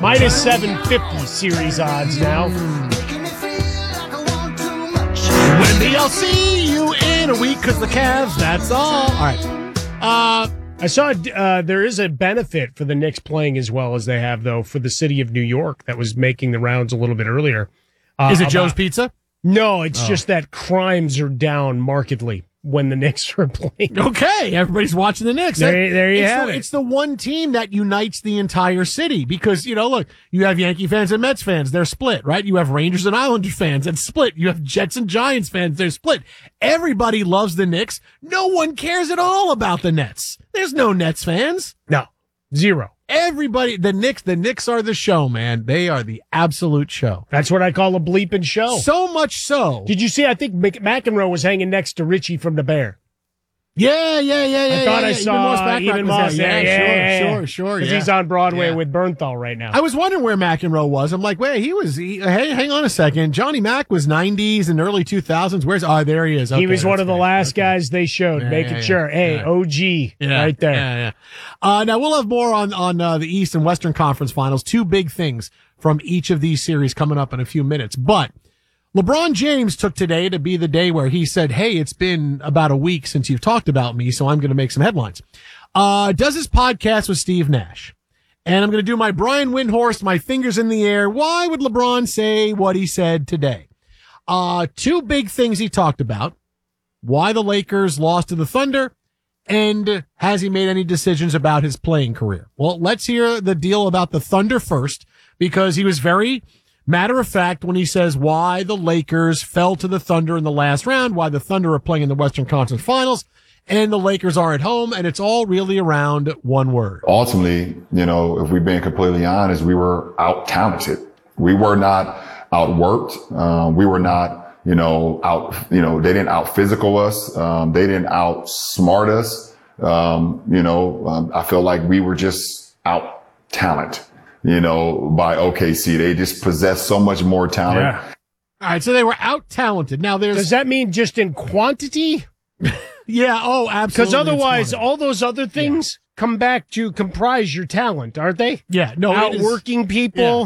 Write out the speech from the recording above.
Minus 750 series odds now. Wendy, I'll see you in a week because the Cavs, that's all. All right. I saw there is a benefit for the Knicks playing as well as they have, though, for the city of New York that was making the rounds a little bit earlier. Is it Joe's Pizza? No, it's just that crimes are down markedly when the Knicks are playing. Okay, everybody's watching the Knicks. There you have it. It's the one team that unites the entire city because, look, you have Yankee fans and Mets fans. They're split, right? You have Rangers and Islanders fans. That's split. You have Jets and Giants fans. They're split. Everybody loves the Knicks. No one cares at all about the Nets. There's no Nets fans. No, zero. Everybody, the Knicks are the show, man. They are the absolute show. That's what I call a bleeping show. So much so. Did you see? I think McEnroe was hanging next to Richie from the Bear. Yeah. I thought I saw Even Moss. Sure. Because he's on Broadway with Bernthal right now. I was wondering where McEnroe was. I'm like, wait, hey, hang on a second. Johnny Mac was 90s and early 2000s. There he is. Okay, he was one of the last guys they showed, making sure. Hey, OG, right there. Yeah. Now we'll have more on the East and Western Conference Finals. Two big things from each of these series coming up in a few minutes. But LeBron James took today to be the day where he said, hey, it's been about a week since you've talked about me, so I'm going to make some headlines. Does his podcast with Steve Nash. And I'm going to do my Brian Windhorst, my fingers in the air. Why would LeBron say what he said today? Two big things he talked about. Why the Lakers lost to the Thunder, and has he made any decisions about his playing career? Well, let's hear the deal about the Thunder first, because he was very matter of fact when he says why the Lakers fell to the Thunder in the last round, why the Thunder are playing in the Western Conference Finals, and the Lakers are at home, and it's all really around one word. Ultimately, if we're being completely honest, we were out-talented. We were not outworked. We were not, they didn't out-physical us. They didn't outsmart us. I feel like we were just out-talent. By OKC. They just possess so much more talent. Yeah. All right, so they were out-talented. Now, does that mean just in quantity? Yeah, absolutely. Because otherwise, all those other things come back to comprise your talent, aren't they? Yeah, no. Outworking people.